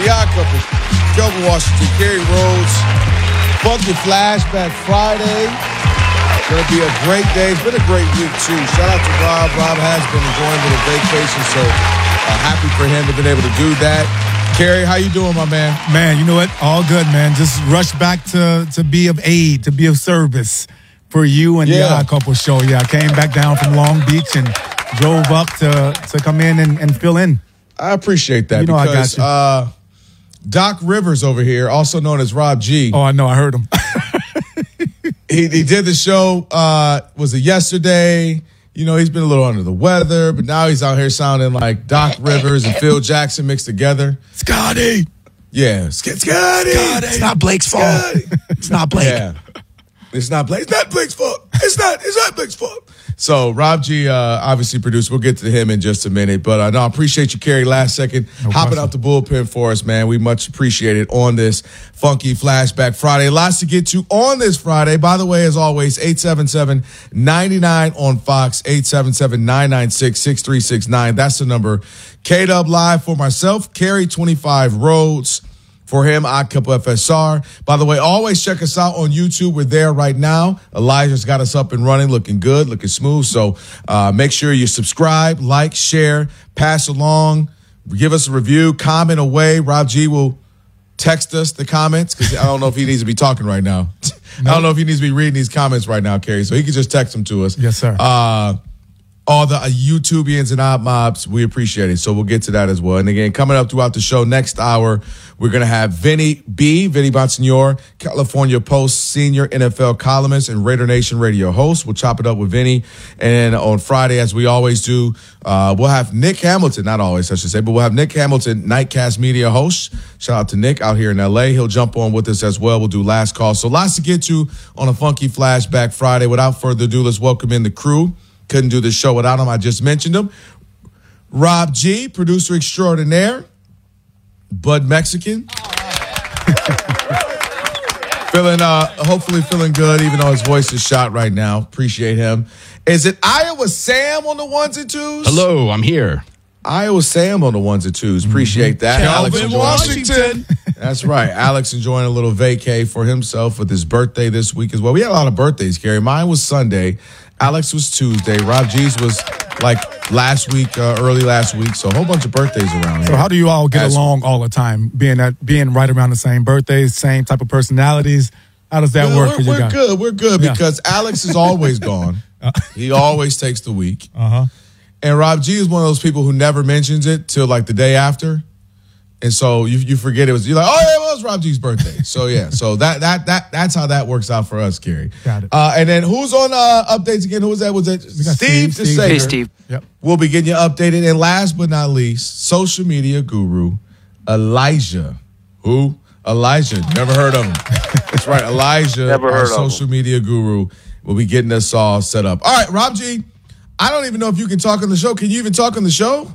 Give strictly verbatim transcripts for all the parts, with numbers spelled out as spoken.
The Odd Couple, Kelvin Washington, Kerry Rhodes. Funky Flashback Friday. It's going to be a great day. It's been a great week, too. Shout out to Rob. Rob has been enjoying a little vacation, so uh, happy for him to have been able to do that. Kerry, how you doing, my man? Man, you know what? All good, man. Just rushed back to, to be of aid, to be of service for you and Yeah. the Odd Couple show. Yeah, I came back down from Long Beach and drove up to, to come in and, and fill in. I appreciate that You know I because got you. Uh, Doc Rivers over here, also known as Rob G. Oh, I know. I heard him. He, he did the show, uh, was it yesterday? You know, he's been a little under the weather, but now he's out here sounding like Doc Rivers and Phil Jackson mixed together. Scotty. Yeah. Sc- Scotty. It's not Blake's fault. Scotty. It's not Blake. Yeah. It's not Blake. It's not Blake's fault. It's not. It's not Blake's fault. So Rob G, uh, obviously produced. We'll get to him in just a minute. But uh, no, I appreciate you, Kerry, last second. No hopping question. out the bullpen for us, man. We much appreciate it on this Funky Flashback Friday. Lots to get to on this Friday. By the way, as always, eight seven seven, nine nine on Fox, eight seven seven, nine nine six, six three six nine. That's the number. K-Dub Live for myself, Kerry twenty-five Rhodes. For him, Odd Couple F S R. By the way, always check us out on YouTube. We're there right now. Elijah's got us up and running, looking good, looking smooth. So uh, make sure you subscribe, like, share, pass along, give us a review, comment away. Rob G will text us the comments because I don't know if he needs to be talking right now. I don't know if he needs to be reading these comments right now, Kerry. So he can just text them to us. Yes, sir. Uh, all the YouTubians and Odd Mobs, we appreciate it. So we'll get to that as well. And again, coming up throughout the show next hour, we're going to have Vinny B, Vinny Bonsignor, California Post senior N F L columnist and Raider Nation radio host. We'll chop it up with Vinny. And on Friday, as we always do, uh, we'll have Nick Hamilton, not always, I should say, but we'll have Nick Hamilton, Nightcast Media host. Shout out to Nick out here in L A. He'll jump on with us as well. We'll do last call. So lots to get to on a Funky Flashback Friday. Without further ado, let's welcome in the crew. Couldn't do this show without him. I just mentioned him. Rob G, producer extraordinaire. Bud Mexican. feeling, uh, hopefully feeling good, even though his voice is shot right now. Appreciate him. Is it Iowa Sam on the ones and twos? Hello, I'm here. Iowa Sam on the ones and twos. Appreciate that. Alex Calvin enjoying- Washington. That's right. Alex enjoying a little vacay for himself with his birthday this week as well. We had a lot of birthdays, Gary. Mine was Sunday. Alex was Tuesday. Rob G's was like last week, uh, early last week. So a whole bunch of birthdays around here. So how do you all get As- along all the time, being at being right around the same birthdays, same type of personalities? How does that Yeah, work we're, for you we're guys? good. We're good Yeah. because Alex is always gone. He always takes the week. Uh-huh. And Rob G is one of those people who never mentions it till like the day after. And so you you forget it was, you're like, oh, yeah, well, it was Rob G's birthday. So, yeah. So that that that that's how that works out for us, Kerry. Got it. Uh, and then who's on uh, updates again? Who was that? Was that got Steve, Steve, the Steve. Sayer. Hey, Steve. Yep. We'll be getting you updated. And last but not least, social media guru, Elijah. Who? Elijah. Never heard of him. That's right. Elijah, Never our heard of social media guru, will be getting us all set up. All right, Rob G, I don't even know if you can talk on the show. Can you even talk on the show?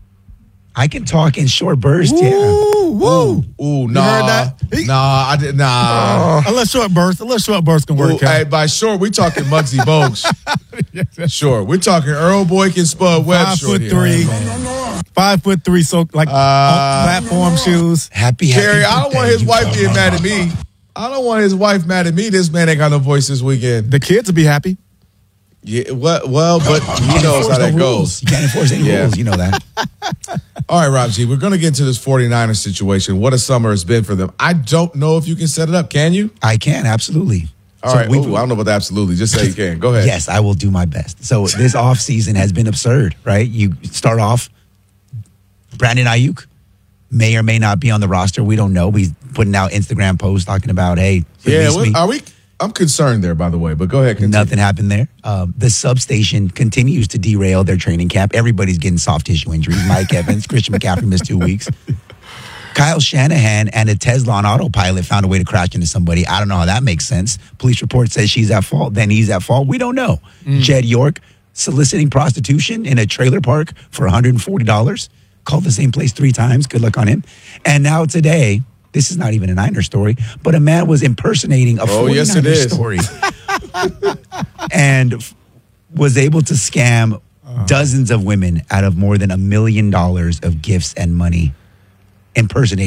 I can talk in short bursts, yeah. Ooh, woo. Ooh, nah. heard that? He- Nah, I did nah. A little short burst. A little short burst can Ooh, work hey, out. by short, we talking Muggsy Bogues. Sure. We're talking Earl Boykin, Spud Webb. Five short foot here. three. Five foot three, so like Uh, platform shoes. Happy, happy Kerry, I don't birthday, want his you wife know. being mad at me. I don't want his wife mad at me. This man ain't got no voice this weekend. The kids will be happy. Yeah, well, well but he knows how Enforce that no goes. rules. You can't enforce any Yeah. rules. You know that. All right, Rob G, we're going to get into this 49ers situation. What a summer it's been for them. I don't know if you can set it up. Can you? I can, absolutely. All So right. we- Ooh, I don't know about that absolutely. Just say you can. Go ahead. Yes, I will do my best. So this offseason has been absurd, right? You start off, Brandon Ayuk may or may not be on the roster. We don't know. He's putting out Instagram posts talking about, hey, Yeah. release What, me. are we? I'm concerned there, by the way, but go ahead. Continue. Nothing happened there. Um, the substation continues to derail their training camp. Everybody's getting soft tissue injuries. Mike Evans, Christian McCaffrey missed two weeks. Kyle Shanahan and a Tesla on autopilot found a way to crash into somebody. I don't know how that makes sense. Police report says she's at fault. Then he's at fault. We don't know. Mm. Jed York soliciting prostitution in a trailer park for one hundred forty dollars. Called the same place three times. Good luck on him. And now today, this is not even a Niner story, but a man was impersonating a Oh, yes, it 49er is. story and f- was able to scam dozens of women out of more than a million dollars of gifts and money impersonating